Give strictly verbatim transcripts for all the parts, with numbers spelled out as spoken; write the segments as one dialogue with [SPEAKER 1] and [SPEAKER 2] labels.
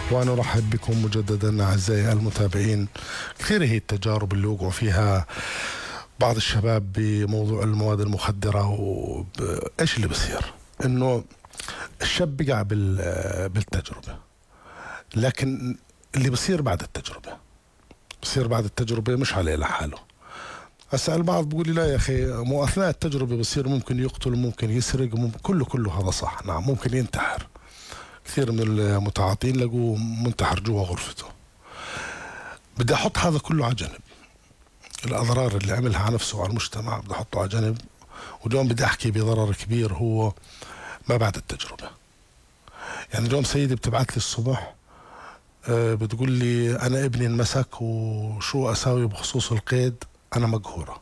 [SPEAKER 1] وأنا أرحب بكم مجددا أعزائي المتابعين. كثير هي التجارب اللي وقعوا فيها بعض الشباب بموضوع المواد المخدرة. وإيش اللي بصير؟ إنه الشاب بقع بالتجربة، لكن اللي بصير بعد التجربة بصير بعد التجربة مش عليه لحاله. هسا البعض بيقول لي لا يا أخي، مو أثناء التجربة بصير ممكن يقتل، ممكن يسرق، ممكن كله كله هذا صح، نعم ممكن ينتحر. كثير من المتعاطين لقوه منتحر جوا غرفته. بدي أحط هذا كله على جنب، الأضرار اللي عملها على نفسه وعلى المجتمع بدي أحطه على جنب. واليوم بدي أحكي بضرر كبير هو ما بعد التجربة. يعني اليوم سيدي بتبعث لي الصبح أه بتقول لي أنا ابني انمسك وشو أساوي بخصوص القيد، أنا مقهورة.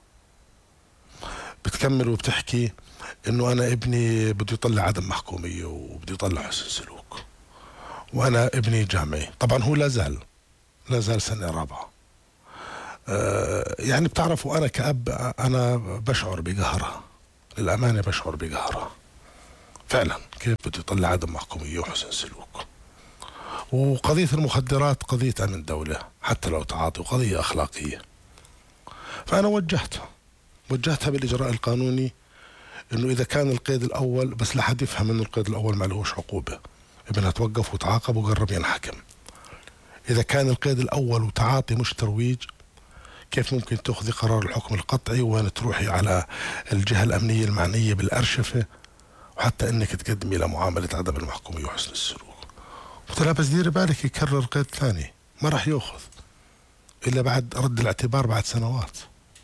[SPEAKER 1] بتكمل وبتحكي إنه أنا ابني بده يطلع عدم محكومية وبده يطلع حسن سلوك، وأنا ابني جامعي. طبعا هو لا زال لا زال سنة رابعة. أه يعني بتعرفوا أنا كأب أنا بشعر بقهرها، للأمانة بشعر بقهرها فعلا. كيف بده يطلع عدم محكومية وحسن سلوك؟ وقضية المخدرات قضية أمن دولة حتى لو تعاطي، وقضية أخلاقية. فأنا وجهتها وجهتها بالإجراء القانوني، إنه إذا كان القيد الأول بس لحد يفهم إنه القيد الأول ما لهوش عقوبة، ابنها توقف وتعاقب وقرب ينحكم. إذا كان القيد الأول وتعاطي مش ترويج، كيف ممكن تأخذي قرار الحكم القطعي وين تروحي على الجهة الأمنية المعنية بالأرشفة، وحتى إنك تقدمي لمعاملة عدم المحكومية وحسن السلوك. قلت لها بس ديري بالك يكرر قيد ثاني ما راح يأخذ إلا بعد رد الاعتبار بعد سنوات.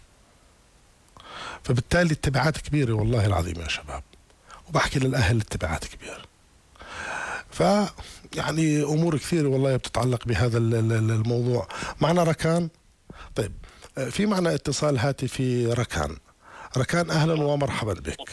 [SPEAKER 1] فبالتالي التبعات كبيرة والله العظيم يا شباب، وبحكي للأهل التبعات كبيرة. ف يعني أمور كثيرة والله بتتعلق بهذا الموضوع. معنا ركان. طيب في معنا اتصال هاتفي. ركان ركان أهلا ومرحبا بك.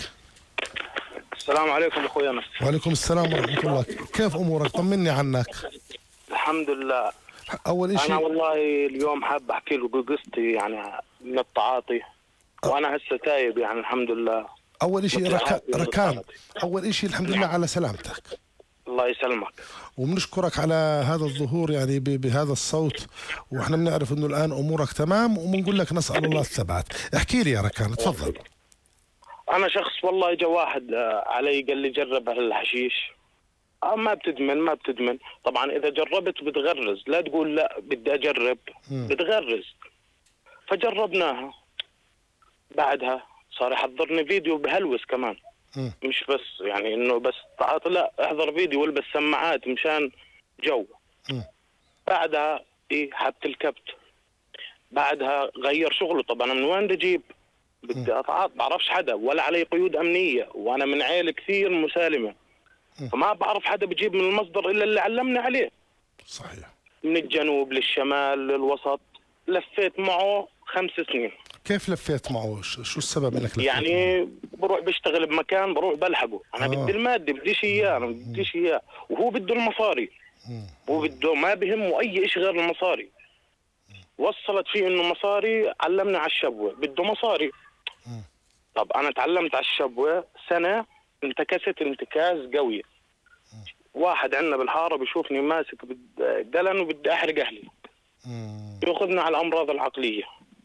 [SPEAKER 2] السلام عليكم أخوي أنس.
[SPEAKER 1] وعليكم السلام ورحمة الله. كيف أمورك؟ طمني عنك.
[SPEAKER 2] الحمد لله.
[SPEAKER 1] أول إشي
[SPEAKER 2] أنا والله اليوم حاب أحكي له قصتي يعني من التعاطي، وأنا هسه تايب يعني الحمد لله.
[SPEAKER 1] أول إشي ركان, ركان أول إشي الحمد لله على سلامتك.
[SPEAKER 2] الله يسلمك.
[SPEAKER 1] وبنشكرك على هذا الظهور يعني بهذا الصوت، وإحنا بنعرف إنه الآن أمورك تمام، وبنقول لك نسأل الله الثبات. احكي لي يا ركان تفضل.
[SPEAKER 2] أنا شخص والله جا واحد علي قال لي جرب الحشيش. ما بتدمن ما بتدمن طبعا إذا جربت بتغرز، لا تقول لا بدي أجرب م. بتغرز. فجربناها، بعدها صار يحضرني فيديو بهلوس كمان م. مش بس يعني إنه بس تعاطي، لا احضر فيديو والبس سماعات مشان جو م. بعدها إيه حبت الكبت. بعدها غير شغله. طبعا من وين بدي أجيب؟ بدي أتعاطى، بعرفش حدا ولا علي قيود أمنية، وأنا من عائلة كثير مسالمة، فما بعرف حدا بجيب من المصدر إلا اللي علمنا عليه.
[SPEAKER 1] صحيح.
[SPEAKER 2] من الجنوب للشمال للوسط لفيت معه خمس سنين.
[SPEAKER 1] كيف لفيت معه؟ شو السبب انك لفيت
[SPEAKER 2] يعني
[SPEAKER 1] معه؟
[SPEAKER 2] بروح بشتغل بمكان، بروح بلحقه. انا آه. بدي المادة، بديش اياه، انا بديش اياه، وهو بده المصاري. مم. هو بده، ما بهمه اي شيء غير المصاري. مم. وصلت فيه انه مصاري، علمنا على الشبوة، بده مصاري. مم. طب انا تعلمت على الشبوة سنة، انتكست انتكاس قوي. واحد عندنا بالحارة بيشوفني ماسك قلن وبدي احرق اهلي، ياخذنا على الامراض العقلية.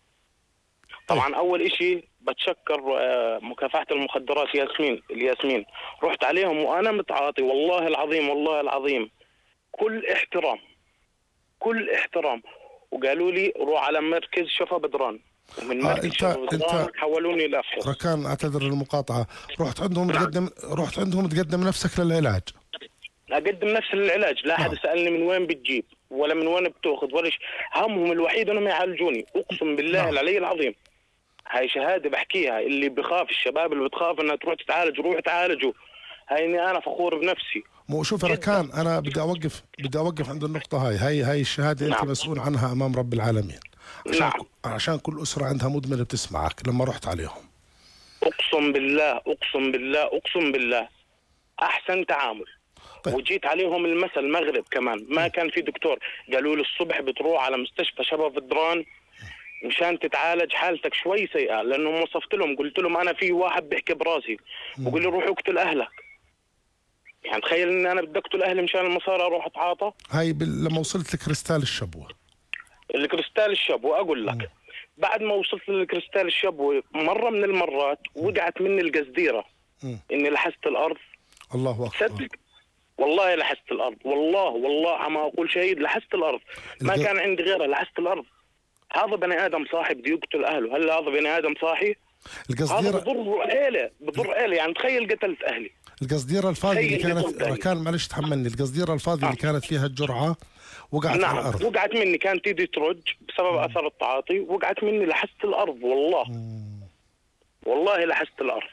[SPEAKER 2] طبعا اول اشي بتشكر مكافحة المخدرات ياسمين الياسمين، رحت عليهم وانا متعاطي والله العظيم والله العظيم كل احترام كل احترام، وقالوا لي روح على مركز شفا بدران، ومن مركز
[SPEAKER 1] آه
[SPEAKER 2] شفا بدران حولوني لافحص.
[SPEAKER 1] ركان اعتذر المقاطعة، رحت عندهم تقدم رحت عندهم تقدم نفسك للعلاج؟
[SPEAKER 2] اقدم نفسي للعلاج، لا حد سالني من وين بتجيب ولا من وين بتاخذ ولا شيء، همهم الوحيد انهم يعالجوني. اقسم بالله نعم. العلي العظيم، هاي شهاده بحكيها، اللي بخاف الشباب اللي بتخاف انها تروح تتعالج روح تعالجوا، هاي اني انا فخور بنفسي.
[SPEAKER 1] مو شوف ركان، انا بدي اوقف بدي اوقف عند النقطه هاي هاي هاي الشهاده نعم. انت مسؤول عنها امام رب العالمين، عشان نعم. عشان كل اسره عندها مدمنه بتسمعك لما رحت عليهم.
[SPEAKER 2] اقسم بالله اقسم بالله اقسم بالله احسن تعامل. طيب. وجيت عليهم المساء المغرب كمان، ما كان في دكتور، قالوا لي الصبح بتروح على مستشفى شباب بدران مشان تتعالج، حالتك شوي سيئة. لأنهم وصفت لهم، قلت لهم أنا في واحد بيحكي براسي بقول لي روح اقتل أهلك. يعني تخيل ان انا بدي اقتل اهلي مشان المصاري اروح اتعاطى.
[SPEAKER 1] هاي بال... لما وصلت لكريستال الشبوه.
[SPEAKER 2] الكريستال الشبوه اقول لك، م. بعد ما وصلت للكريستال الشبوه مره من المرات وقعت مني القصديره، م. اني لحست الارض.
[SPEAKER 1] الله اكبر.
[SPEAKER 2] صدق والله لحست الارض، والله والله ما اقول شهيد، لحست الارض. ما كان عندي غيرها، لحست الارض. هذا بني ادم صاحي بده يقتل اهله، هل هذا بني ادم صاحي؟
[SPEAKER 1] القصديره
[SPEAKER 2] هذا بضر عيله، بضر عيله. يعني تخيل قتلت اهلي.
[SPEAKER 1] القصديره الفاضيه اللي كانت ركان، معلش تحملني، القصديره الفاضيه آه. اللي كانت فيها الجرعه وقعت
[SPEAKER 2] نعم.
[SPEAKER 1] على الارض.
[SPEAKER 2] وقعت مني، كانت ايدي ترج بسبب اثر التعاطي، وقعت مني لحست الارض والله. مم. والله لحست الارض.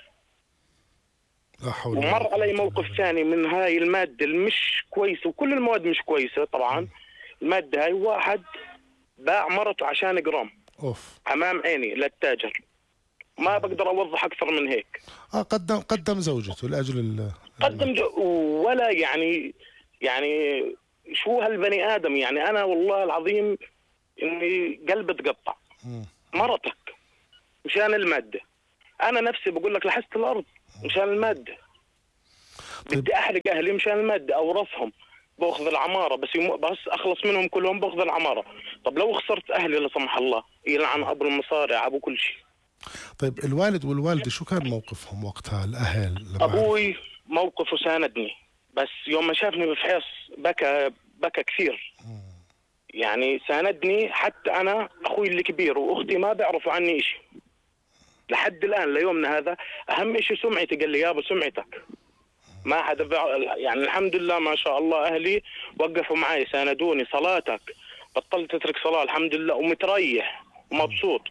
[SPEAKER 1] لا حول.
[SPEAKER 2] ومر علي موقف ثاني من هاي الماده المش كويسه، وكل المواد مش كويسه طبعا. مم. الماده هاي واحد باع مرته عشان جرام
[SPEAKER 1] اوف
[SPEAKER 2] امام عيني للتاجر. ما بقدر اوضح اكثر من هيك.
[SPEAKER 1] اه قدم قدم زوجته لاجل ال
[SPEAKER 2] قدم جو ولا يعني يعني شو هالبني ادم. يعني انا والله العظيم اني قلبي تقطع. مرتك مشان الماده. انا نفسي بقول لك لحست الارض مشان الماده. طيب. بدي احرق اهلي مشان الماده، اورثهم، باخذ العماره، بس يم... بس اخلص منهم كلهم باخذ العماره. طب لو خسرت اهلي لا سمح الله، يلعن ابو المصارع ابو كل شيء.
[SPEAKER 1] طيب الوالد والوالده شو كان موقفهم وقتها الاهل؟
[SPEAKER 2] ابوي موقفه ساندني، بس يوم ما شافني بفحص بكى بكى كثير. يعني ساندني. حتى انا اخوي الكبير واختي ما بيعرفوا عني شيء لحد الان ليومنا هذا. اهم شيء سمعتي، قال لي يابا سمعتك. ما حدا بيع... يعني الحمد لله ما شاء الله اهلي وقفوا معي ساندوني. صلاتك بطلت اترك صلاه الحمد لله، ومتريح ومبسوط.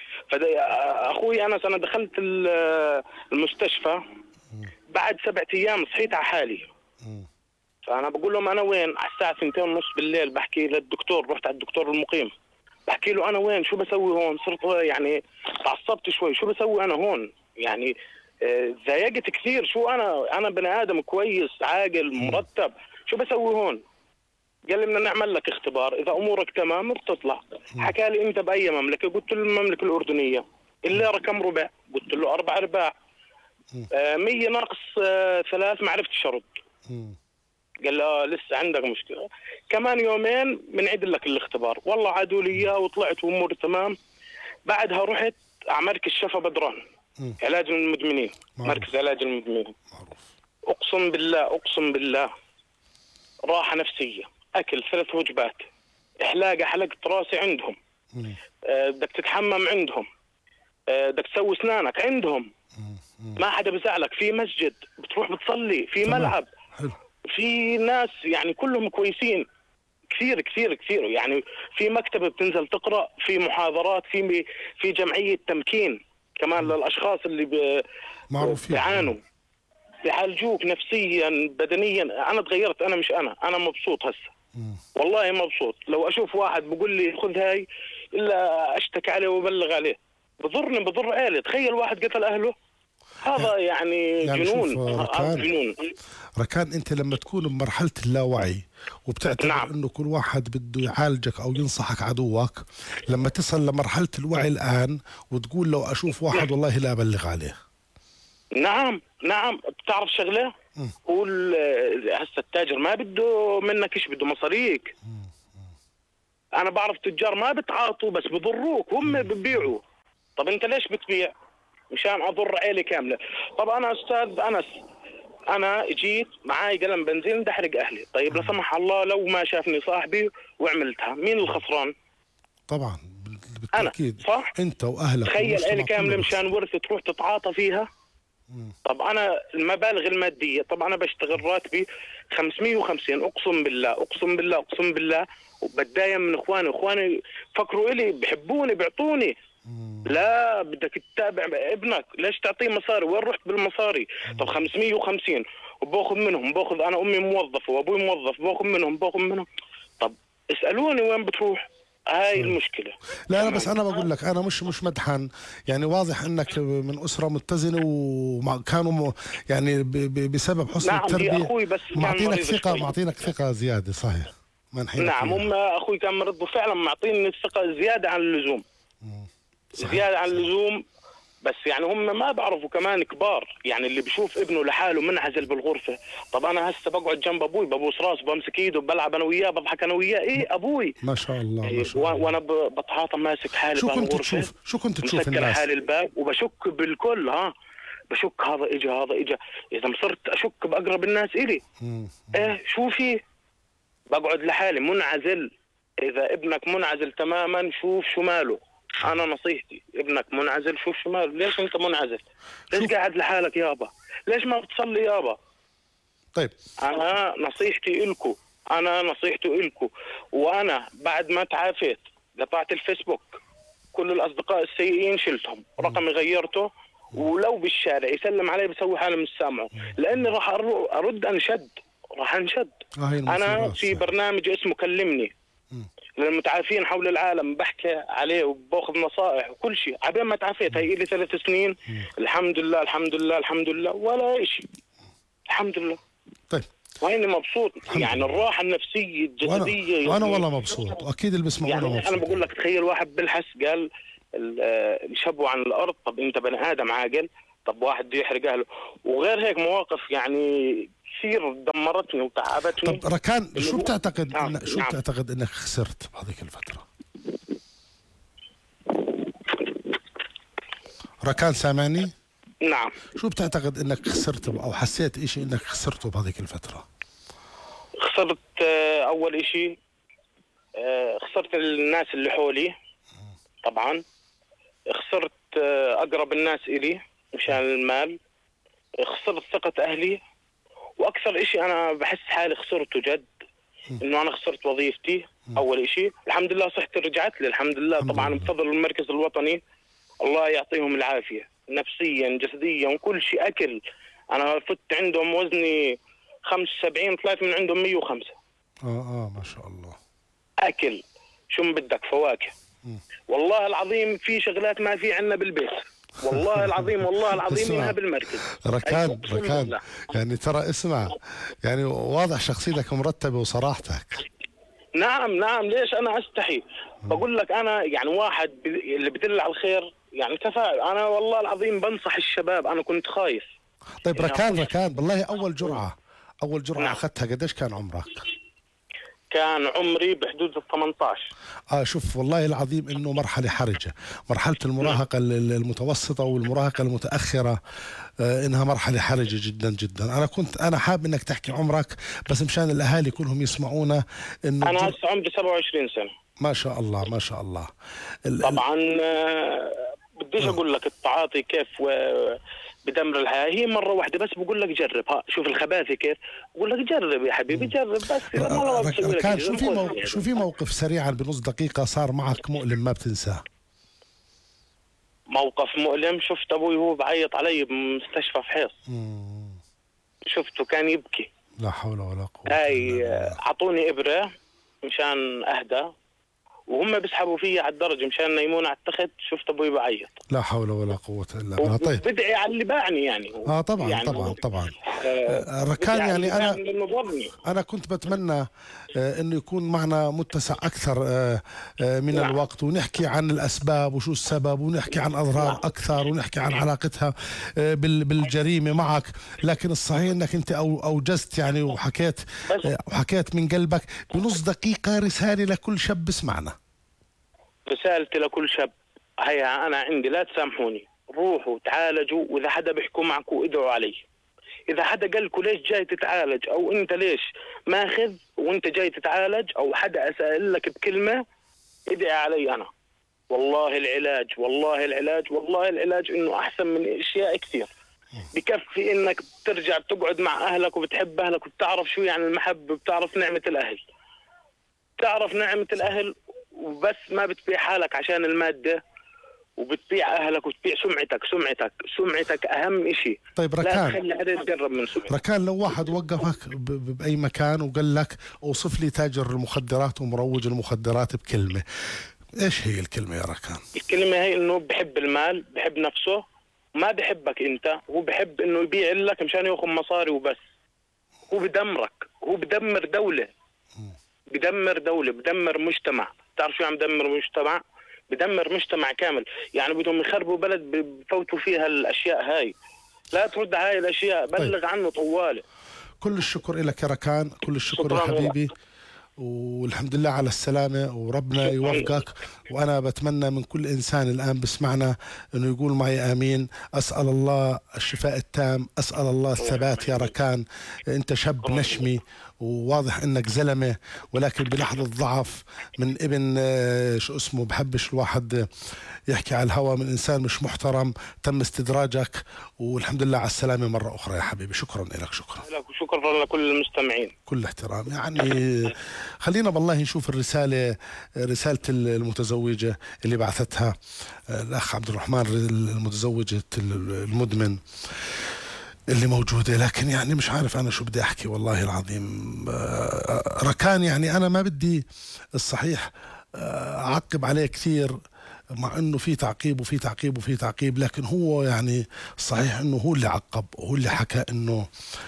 [SPEAKER 2] فاخوي انس انا دخلت المستشفى بعد سبعة ايام صحيت على حالي. فانا بقول لهم انا وين؟ على الساعه اثنتين ونص بالليل بحكي للدكتور، رحت على الدكتور المقيم بحكي له انا وين؟ شو بسوي هون؟ صرت يعني تعصبت شوي، شو بسوي انا هون؟ يعني تضايقت كثير. شو انا انا بني ادم كويس عاقل مرتب، شو بسوي هون؟ قال لي بدنا نعمل لك اختبار، اذا امورك تمام بتطلع. حكى لي انت باي مملكه؟ قلت له المملكه الاردنيه. الليره كم ربع؟ قلت له اربع ارباع. آه مية ناقص آه ثلاث ما عرفتش ارد. قال لي آه لسه عندك مشكله، كمان يومين بنعيد لك الاختبار. والله عادوا لي اياه وطلعت واموري تمام. بعدها رحت على مركز شفا بدران، م. علاج المدمنين. معروف. مركز علاج المدمنين. معروف. اقسم بالله اقسم بالله راحه نفسيه، اكل ثلاث وجبات، احلاقه حلقت راسي عندهم، بدك آه تتحمم عندهم، بدك آه تسوي اسنانك عندهم. مم. ما حدا بزعلك، في مسجد بتروح بتصلي، في طبعا. ملعب حلو. في ناس يعني كلهم كويسين كثير كثير كثير. يعني في مكتبه بتنزل تقرا، في محاضرات، في في جمعيه تمكين كمان مم. للاشخاص اللي ب...
[SPEAKER 1] معروفين
[SPEAKER 2] بيعانوا، بيعالجوك نفسيا بدنيا. انا تغيرت، انا مش انا انا مبسوط هسه والله مبسوط. لو اشوف واحد بقول لي خذ هاي الا اشتكي عليه وابلغ عليه. بضرني بضر عيلي. تخيل واحد قتل اهله، هذا يعني, يعني جنون.
[SPEAKER 1] ركان
[SPEAKER 2] جنون
[SPEAKER 1] ركان انت لما تكون بمرحله اللاوعي وبتعتبر نعم. انه كل واحد بده يعالجك او ينصحك عدوك، لما تصل لمرحله الوعي الان وتقول لو اشوف واحد والله لا ابلغ عليه.
[SPEAKER 2] نعم نعم. بتعرف شغله؟ قول هسه التاجر ما بده منك ايش بده؟ مصاريك. انا بعرف تجار ما بتعاطوا بس بضروك، هم ببيعوا. طب انت ليش بتبيع؟ مشان اضر عيلي كامله. طب انا استاذ انس انا جيت معاي قلم بنزين بدي احرق اهلي. طيب لا سمح الله لو ما شافني صاحبي وعملتها، مين الخسران؟
[SPEAKER 1] طبعا بالتاكيد
[SPEAKER 2] أنا. صح؟
[SPEAKER 1] انت واهلك.
[SPEAKER 2] تخيل عيلي كامله مشان ورث تروح تتعاطى فيها. مم. طب انا المبالغ الماديه، طب انا بشتغل راتبي خمسمية وخمسين. اقسم بالله اقسم بالله اقسم بالله وبتضايق من اخواني. اخواني فكروا الي بحبوني بيعطوني. مم. لا بدك تتابع ابنك، ليش تعطيه مصاري؟ وين رحت بالمصاري؟ مم. طب خمسمية وخمسين وباخذ منهم، باخذ انا امي موظفه وابوي موظف، باخذ منهم باخذ منهم. طب اسالوني وين بتروح؟ هاي المشكلة.
[SPEAKER 1] لا أنا بس أنا بقول لك أنا مش مش مدحن، يعني واضح أنك من أسرة متزنة وكانوا يعني بسبب حسن
[SPEAKER 2] نعم
[SPEAKER 1] التربية.
[SPEAKER 2] نعم أخوي بس
[SPEAKER 1] معطينك ثقة، معطينك ثقة زيادة. صحيح.
[SPEAKER 2] نعم هم أخوي كان مرض وفعلا معطيني الثقة زيادة عن اللزوم. صحيح. زيادة عن اللزوم. بس يعني هم ما بعرفوا كمان كبار، يعني اللي بيشوف ابنه لحاله منعزل بالغرفه. طب انا هسه بقعد جنب ابوي ببوس راسه بمسك ايده بلعب انا وياه بضحك انا وياه، ايه ابوي
[SPEAKER 1] ما شاء الله ما
[SPEAKER 2] إيه
[SPEAKER 1] شاء الله.
[SPEAKER 2] وانا بتعاطى ماسك حالي
[SPEAKER 1] شو كنت
[SPEAKER 2] بهالغرفه،
[SPEAKER 1] تشوف شو كنت تشوف
[SPEAKER 2] مسكر
[SPEAKER 1] الناس؟
[SPEAKER 2] حالي الباب وبشك بالكل. ها بشك هذا اجى هذا اجى، اذا صرت اشك باقرب الناس الي. ايه شو في، بقعد لحالي منعزل. اذا ابنك منعزل تماما شوف شو ماله. انا نصيحتي ابنك منعزل شوف شو ماله. ليش انت منعزل؟ ليش
[SPEAKER 1] شوف.
[SPEAKER 2] قاعد لحالك يابا؟ ليش ما بتصلي يابا؟
[SPEAKER 1] طيب
[SPEAKER 2] انا نصيحتي الكو، انا نصيحتي الكو. وانا بعد ما تعافيت قطعت الفيسبوك، كل الاصدقاء السيئين شلتهم، رقمي غيرته، ولو بالشارع يسلم علي بسوي حالي مش سامعه، لاني راح ارد انشد، راح انشد.
[SPEAKER 1] آه
[SPEAKER 2] انا في برنامج اسمه كلمني للمتعافين حول العالم، بحكي عليه وباخذ نصائح وكل شيء. عبين ما تعافيت هي لي ثلاث سنين الحمد لله الحمد لله الحمد لله ولا شيء الحمد لله.
[SPEAKER 1] طيب
[SPEAKER 2] واني مبسوط يعني الراحه النفسيه الجسديه.
[SPEAKER 1] وانا وانا والله مبسوط، واكيد اللي بيسمعونا
[SPEAKER 2] يعني
[SPEAKER 1] مبسوط.
[SPEAKER 2] انا بقول لك تخيل واحد بلحس قال الشبو عن الارض، طب انت بني ادم عاقل، طب واحد بده يحرق اهله وغير هيك مواقف يعني كثير دمرتني وتعبتني.
[SPEAKER 1] طب ركان شو بتعتقد
[SPEAKER 2] نعم.
[SPEAKER 1] إن شو
[SPEAKER 2] نعم.
[SPEAKER 1] بتعتقد انك خسرت بهذيك الفترة؟ ركان سامعني؟
[SPEAKER 2] نعم.
[SPEAKER 1] شو بتعتقد انك خسرت او حسيت اشي انك خسرته بهذيك الفترة؟
[SPEAKER 2] خسرت اول اشي خسرت الناس اللي حولي طبعا، خسرت اقرب الناس الي مشان المال، خسرت ثقة اهلي، واكثر اشي انا بحس حالي خسرته جد انه انا خسرت وظيفتي. اول اشي الحمد لله صحتي رجعت لي الحمد لله، طبعا بفضل المركز الوطني الله يعطيهم العافية، نفسيا جسديا وكل شيء. اكل انا فت عندهم وزني خمسة وسبعين طلعت من عندهم مية وخمسة.
[SPEAKER 1] اه اه ما شاء الله.
[SPEAKER 2] اكل شو ما بدك، فواكه. والله العظيم في شغلات ما في عندنا بالبيت، والله العظيم والله العظيم انها بالمركز.
[SPEAKER 1] ركان ركان يعني ترى اسمع، يعني واضح شخصيتك مرتبة وصراحتك.
[SPEAKER 2] نعم نعم ليش انا استحي؟ بقول لك انا يعني واحد اللي بدل على الخير يعني تفاعل. انا والله العظيم بنصح الشباب، انا كنت خايف.
[SPEAKER 1] طيب ركان ركان بالله اول جرعة اول جرعة
[SPEAKER 2] نعم.
[SPEAKER 1] اخذتها قديش كان عمرك؟
[SPEAKER 2] كان عمري بحدود ال ثمانية عشر.
[SPEAKER 1] اه شوف والله العظيم انه مرحله حرجه، مرحله المراهقه المتوسطه والمراهقه المتاخره آه انها مرحله حرجه جدا جدا. انا كنت انا حابب انك تحكي عمرك بس مشان الاهالي كلهم يسمعونا انه
[SPEAKER 2] انا هسه عمري سبعة وعشرين سنة.
[SPEAKER 1] ما شاء الله ما شاء الله.
[SPEAKER 2] طبعا آه بديش اقول لك التعاطي كيف بدمر الحياه، هي مره واحده بس بقول لك جرب. ها شوف الخباثه كيف بقول لك جرب يا حبيبي جرب بس.
[SPEAKER 1] كان شو في موقف شو في موقف سريعا بنص دقيقه صار معك مؤلم ما بتنساه؟
[SPEAKER 2] موقف مؤلم، شفت ابوي وهو بعيط علي بمستشفى فحيص، شفته كان يبكي.
[SPEAKER 1] لا حول ولا قوه.
[SPEAKER 2] هاي اعطوني ابره مشان اهدى وهم بيسحبوا فيي على الدرج مشان ينيمون على التخت، شفت ابوي بعيط.
[SPEAKER 1] لا حول ولا قوه الا بالله. طيب
[SPEAKER 2] بدعي على اللي باعني يعني.
[SPEAKER 1] اه طبعا يعني طبعا طبعا آه ركان يعني انا انا كنت بتمنى آه انه يكون معنا متسع اكثر آه آه من نعم. الوقت، ونحكي عن الاسباب وشو السبب، ونحكي عن اضرار نعم. اكثر، ونحكي عن علاقتها آه بالجريمه معك. لكن الصحيح انك انت أو اوجزت يعني وحكيت آه وحكيت من قلبك. بنص دقيقه رساله لكل شاب بسمعنا.
[SPEAKER 2] رسالتي لكل شاب هي انا عندي، لا تسامحوني، روحوا تعالجوا، واذا حدا بيحكوا معكم ادعوا علي. اذا حدا قال لكم ليش جاي تتعالج او انت ليش ماخذ وانت جاي تتعالج، او حدا اسال لك بكلمه ادعي علي انا. والله العلاج والله العلاج والله العلاج انه احسن من اشياء كثير. بكفي انك بترجع بتقعد مع اهلك وبتحب اهلك وبتعرف شو يعني المحبه، بتعرف نعمه الاهل، بتعرف نعمه الاهل وبس ما بتبيع حالك عشان المادة، وبتبيع أهلك وتبيع سمعتك. سمعتك سمعتك أهم إشي.
[SPEAKER 1] طيب ركان،
[SPEAKER 2] لا تخلي حدا يتقرب من سمعتك.
[SPEAKER 1] ركان لو واحد وقفك بأي مكان وقال لك أوصف لي تاجر المخدرات ومروج المخدرات بكلمة، إيش هي الكلمة يا ركان؟
[SPEAKER 2] الكلمة هي إنه بحب المال، بحب نفسه، ما بحبك أنت، هو بحب إنه يبيع لك مشان ياخذ مصاري وبس. هو بدمرك، هو بدمر دولة، بدمر دولة، بدمر مجتمع. تعرف شو عم بدمر مجتمع؟ بدمر مجتمع كامل. يعني بدهم يخربوا بلد بفوتوا فيها الاشياء هاي. لا ترد هاي الاشياء، بلغ طيب. عنه طوالي.
[SPEAKER 1] كل الشكر لك يا ركان، كل الشكر يا حبيبي، والحمد لله على السلامة، وربنا يوفقك. وأنا بتمنى من كل إنسان الآن بسمعنا أنه يقول معي آمين. أسأل الله الشفاء التام، أسأل الله الثبات يا ركان. أنت شاب نشمي وواضح أنك زلمة، ولكن بلحظة ضعف من ابن شو اسمه بحبش الواحد يحكي على الهوى، من إنسان مش محترم تم استدراجك، والحمد لله على السلامة مرة أخرى يا حبيبي. شكرا لك. شكرا
[SPEAKER 2] لك وشكرا لكل المستمعين.
[SPEAKER 1] كل احترام. يعني خلينا بالله نشوف الرسالة، رسالة المتزوجة اللي بعثتها الأخ عبد الرحمن، المتزوجة المدمن اللي موجودة. لكن يعني مش عارف أنا شو بدي أحكي والله العظيم. ركان يعني أنا ما بدي الصحيح أعقب عليه كثير، مع انه في تعقيب وفي تعقيب وفي تعقيب، لكن هو يعني صحيح انه هو اللي عقب وهو اللي حكى انه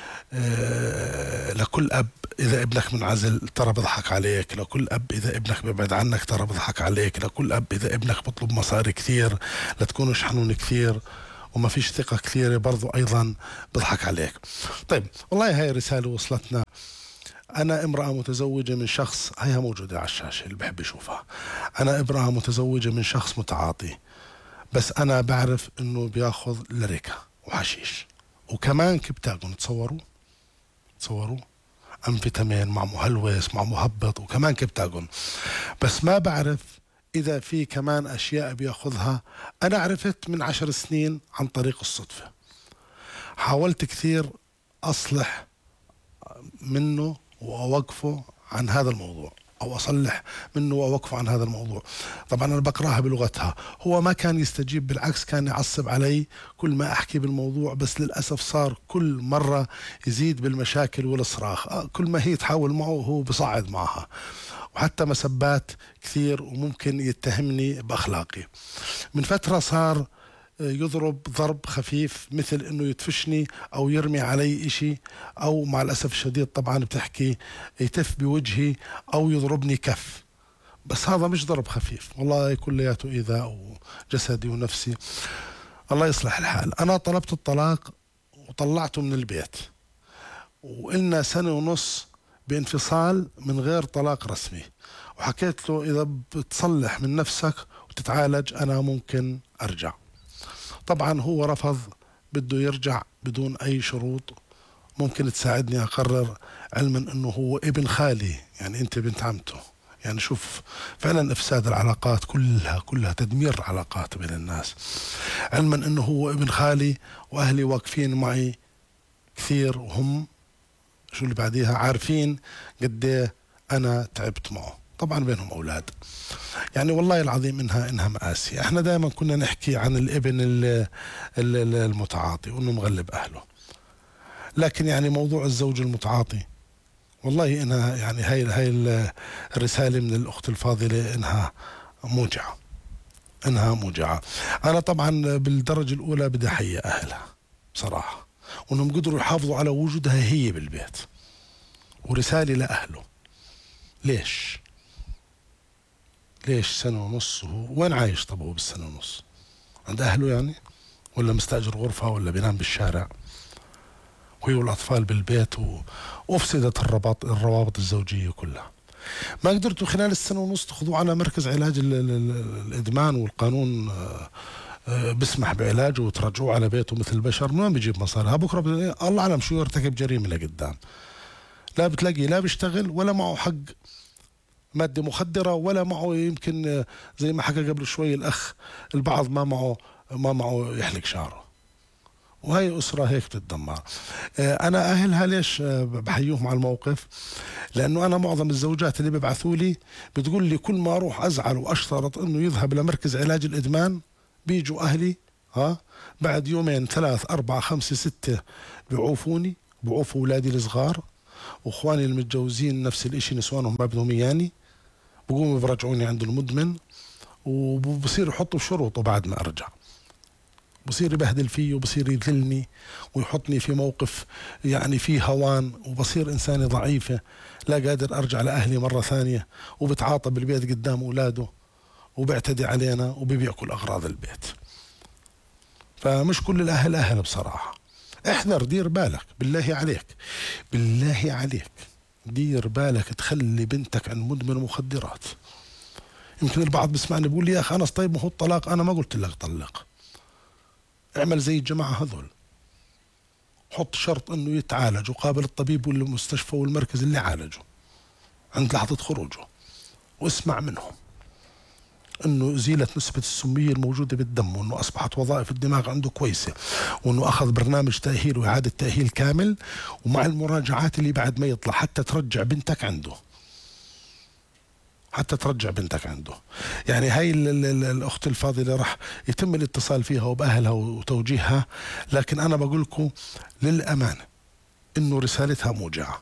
[SPEAKER 1] آه لكل اب اذا ابنك منعزل ترى بضحك عليك، لكل اب اذا ابنك بيبعد عنك ترى بضحك عليك، لكل اب اذا ابنك بطلب مصاري كثير لا تكونش حنون كثير وما فيش ثقة كثيرة برضو ايضا بضحك عليك. طيب والله هاي رسالة وصلتنا. أنا امرأة متزوجة من شخص، هيها موجودة على الشاشة اللي بحب يشوفها. أنا امرأة متزوجة من شخص متعاطي، بس أنا بعرف إنه بياخذ لريكا وحشيش وكمان كبتاجون. تصوروا تصوروا أنفيتامين مع مهلوس مع مهبط وكمان كبتاجون، بس ما بعرف إذا في كمان أشياء بياخذها. أنا عرفت من عشر سنين عن طريق الصدفة، حاولت كثير أصلح منه وأوقفه عن هذا الموضوع، أو أصلح منه وأوقفه عن هذا الموضوع. طبعا أنا بكرهها بلغتها. هو ما كان يستجيب، بالعكس كان يعصب علي كل ما أحكي بالموضوع، بس للأسف صار كل مرة يزيد بالمشاكل والصراخ. كل ما هي تحاول معه هو بصعد معها، وحتى مسبات كثير، وممكن يتهمني بأخلاقي. من فترة صار يضرب ضرب خفيف، مثل انه يتفشني او يرمي علي اشي، او مع الاسف الشديد طبعا بتحكي يتف بوجهي او يضربني كف. بس هذا مش ضرب خفيف والله، كلياته ايذاء جسدي ونفسي. الله يصلح الحال. انا طلبت الطلاق وطلعته من البيت، وإلنا سنة ونص بانفصال من غير طلاق رسمي، وحكيت له اذا بتصلح من نفسك وتتعالج انا ممكن ارجع. طبعا هو رفض، بده يرجع بدون أي شروط، ممكن تساعدني أقرر، علما أنه هو ابن خالي، يعني أنت بنت عمته. يعني شوف فعلا إفساد العلاقات كلها كلها تدمير علاقات بين الناس، علما أنه هو ابن خالي وأهلي واقفين معي كثير، وهم شو اللي بعديها عارفين قديه أنا تعبت معه. طبعا بينهم أولاد. يعني والله العظيم إنها إنها مآسي. إحنا دائما كنا نحكي عن الابن المتعاطي وإنه مغلب أهله، لكن يعني موضوع الزوج المتعاطي والله إنها يعني هاي هاي الرسالة من الأخت الفاضلة إنها موجعة، إنها موجعة. أنا طبعا بالدرجة الأولى بدي أحيي أهلها بصراحة، وإنهم قدروا يحافظوا على وجودها هي بالبيت. ورسالة لأهله، ليش ليش سنة ونص وهو وين عايش؟ طب هو بالسنة ونص عند أهله يعني، ولا مستأجر غرفة، ولا بينام بالشارع، وهي والأطفال بالبيت، وأفسدت الرباط الروابط الزوجية كلها. ما قدرتوا خلال السنة ونص تاخذوه على مركز علاج الإدمان، والقانون بسمح بعلاجه، وترجعوه على بيته مثل البشر. ما بيجيب مصاري بكرة الله أعلم شو يرتكب جريمة لقدام. لا بتلاقي لا بيشتغل ولا معه حق مادة مخدرة، ولا معه يمكن زي ما حكى قبل شوي الأخ البعض ما معه ما معه يحلق شعره. وهي أسرة هيك بتتدمر. أنا أهلها ليش بحيوهم على الموقف؟ لأنه أنا معظم الزوجات اللي بيبعثوا لي بتقول لي كل ما أروح أزعل وأشترط إنه يذهب لمركز علاج الإدمان بيجوا أهلي ها بعد يومين ثلاث أربعة خمسة ستة بيعوفوني، بيعوفوا أولادي الصغار، وإخواني المتجوزين نفس الإشي، نسوانهم ما بدهم إياني، بقوموا برجعوني عند المدمن، وبصير يحطوا شروطه بعد ما أرجع، بصير يبهدل فيه، وبصير يذلني ويحطني في موقف يعني فيه هوان، وبصير إنساني ضعيفة لا قادر أرجع لأهلي مرة ثانية، وبتعاطى بالبيت قدام أولاده، وبيعتدي علينا وبيبيع كل أغراض البيت. فمش كل الأهل أهل بصراحة. احذر، دير بالك بالله عليك، بالله عليك دير بالك تخلي بنتك عن مدمن مخدرات. يمكن البعض بسمعني بيقول لي يا أخي أنس طيب ما هو الطلاق، أنا ما قلت لك طلق، اعمل زي الجماعة هذول، حط شرط انه يتعالج وقابل الطبيب والمستشفى والمركز اللي عالجه عند لحظة خروجه، واسمع منهم انه زيلت نسبة السمية الموجودة بالدم، وانه اصبحت وظائف الدماغ عنده كويسة، وانه اخذ برنامج تأهيل واعادة تأهيل كامل، ومع المراجعات اللي بعد ما يطلع حتى ترجع بنتك عنده، حتى ترجع بنتك عنده. يعني هاي ال ال ال الأخت الفاضلة راح يتم الاتصال فيها وبأهلها وتوجيهها، لكن أنا بقول لكم للأمانة إنه رسالتها موجعة.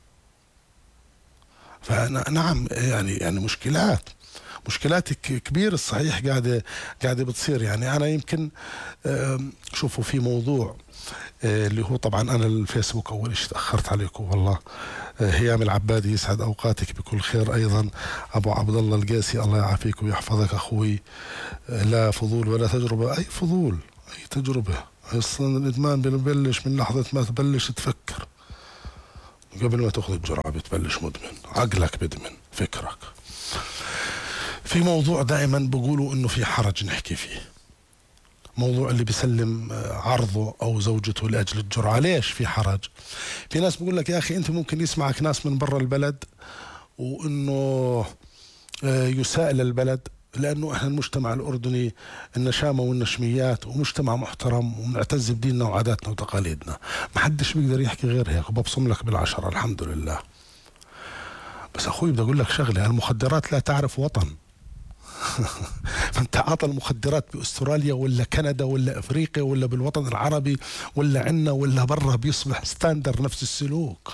[SPEAKER 1] فنعم يعني يعني مشكلات مشكلات كبيرة الصحيح قاعدة قاعدة بتصير. يعني أنا يمكن شوفوا في موضوع اللي هو طبعا أنا الفيسبوك أول شيء تأخرت عليكم والله. هيام العبادي يسعد أوقاتك بكل خير. أيضا أبو عبد الله القاسي الله يعافيك ويحفظك أخوي. لا فضول ولا تجربة. أي فضول أي تجربة؟ أصلا الإدمان بنبلش من لحظة ما تبلش تفكر، قبل ما تأخذ الجرعة بتبلش مدمن، عقلك بدمن فكرك. في موضوع دائما بقولوا إنه في حرج نحكي فيه، موضوع اللي بيسلم عرضه أو زوجته لأجل الجرعة. ليش في حرج؟ في ناس بيقول لك يا أخي أنت ممكن يسمعك ناس من برا البلد وإنه يساء للبلد، لأنه إحنا المجتمع الأردني النشامة والنشميات ومجتمع محترم ومنعتز بديننا وعاداتنا وتقاليدنا، ما حدش بيقدر يحكي غير هيك وببصم لك بالعشرة الحمد لله. بس أخوي بدي أقول لك شغلة، المخدرات لا تعرف وطن. من تعاطى المخدرات باستراليا ولا كندا ولا افريقيا ولا بالوطن العربي ولا عنا ولا برا بيصبح ستاندر نفس السلوك.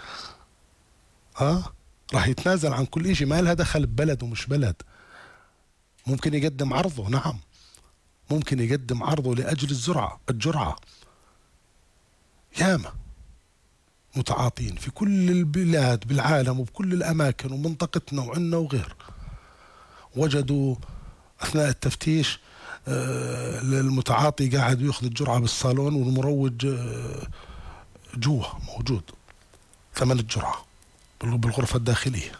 [SPEAKER 1] ها راح يتنازل عن كل شيء، ما لها دخل ببلد ومش بلد. ممكن يقدم عرضه، نعم ممكن يقدم عرضه لاجل الجرعه الجرعه ياما متعاطين في كل البلاد بالعالم وبكل الاماكن ومنطقتنا وعنا وغير. وجدوا أثناء التفتيش المتعاطي قاعد يأخذ الجرعة بالصالون والمروج جوا موجود ثمن الجرعة بالغرفة الداخلية.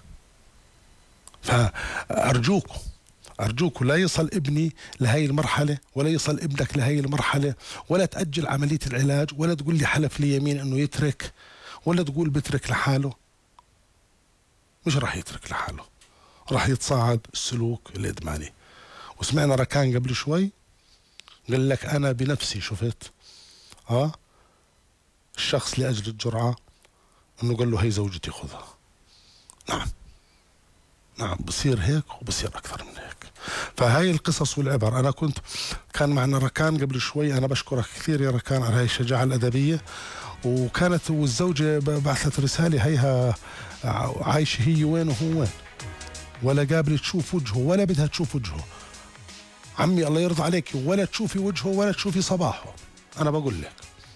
[SPEAKER 1] فأرجوكم أرجوكم لا يصل ابني لهي المرحلة ولا يصل ابنك لهي المرحلة، ولا تأجل عملية العلاج، ولا تقول لي حلف لي يمين أنه يترك، ولا تقول بترك لحاله. مش راح يترك لحاله، راح يتصاعد السلوك الإدماني. وسمعنا ركان قبل شوي قال لك أنا بنفسي شفت آه الشخص لأجل الجرعة أنه قال له هي زوجتي خذها. نعم نعم بصير هيك وبصير أكثر من هيك. فهاي القصص والعبر. أنا كنت كان معنا ركان قبل شوي، أنا بشكرك كثير يا ركان على هاي الشجاعة الأدبية. وكانت والزوجة بعثت رسالة هيها عايشة هي وين وهو وين، ولا قابل تشوف وجهه ولا بدها تشوف وجهه. عمي الله يرضى عليك ولا تشوفي وجهه ولا تشوفي صباحه. أنا بقول لك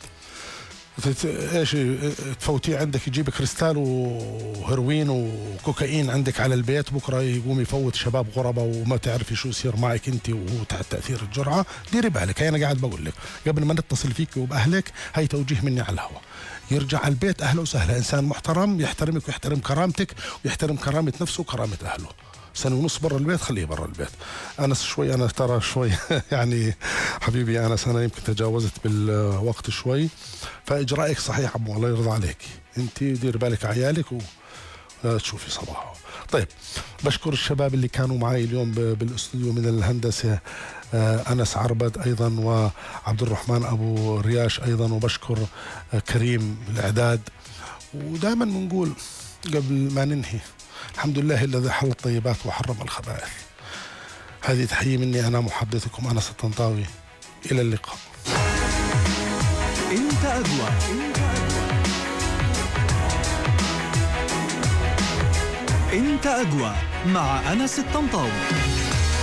[SPEAKER 1] ايش تفوتيه عندك يجيب كريستال وهيروين وكوكايين عندك على البيت، بكره يقوم يفوت شباب غربة وما تعرفي شو يصير معك انت وهو تحت تاثير الجرعه. ديري بالك، هي انا قاعد بقول لك قبل ما نتصل فيك وباهلك، هي توجيه مني على الهواء. يرجع على البيت اهله وسهلا، انسان محترم يحترمك ويحترم كرامتك ويحترم كرامه نفسه وكرامه اهله. سنة ونص برا البيت خليه برا البيت. أنس شوي أنا ترى شوي يعني حبيبي أنس أنا يمكن تجاوزت بالوقت شوي، فإجرائك صحيح عمو الله يرضى عليك. أنت دير بالك عيالك ولا تشوفي صباحه. طيب بشكر الشباب اللي كانوا معي اليوم بالاستوديو من الهندسة، أنس عربد أيضا وعبد الرحمن أبو رياش أيضا، وبشكر كريم الإعداد. ودائما بنقول قبل ما ننهي الحمد لله الذي حل الطيبات وحرم الخبائث. هذه تحية مني أنا محدثكم أنس الطنطاوي، إلى اللقاء.
[SPEAKER 3] انت أقوى انت أقوى مع أنس الطنطاوي.